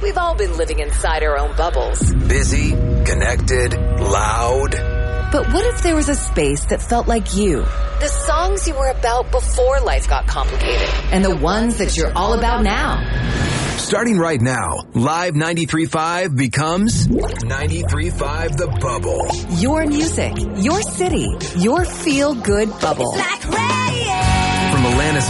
We've all been living inside our own bubbles. Busy, connected, loud. But what if there was a space that felt like you? The songs you were about before life got complicated. And the ones that you're all about now. Starting right now, Live 93.5 becomes 93.5 The Bubble. Your music, your city, your feel-good bubble. Like rain. From Atlanta's